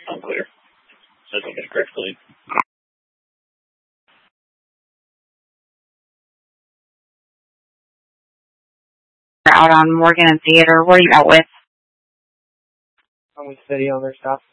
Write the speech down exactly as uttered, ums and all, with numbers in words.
I'm clear. I think it's correct lead. Out on Morgan and Theater. What are you out with? I'm with City on their stop.